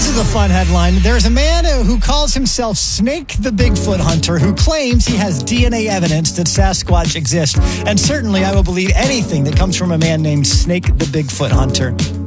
This is a fun headline. There's a man who calls himself Snake the Bigfoot Hunter who claims he has DNA evidence that Sasquatch exists. And certainly I will believe anything that comes from a man named Snake the Bigfoot Hunter.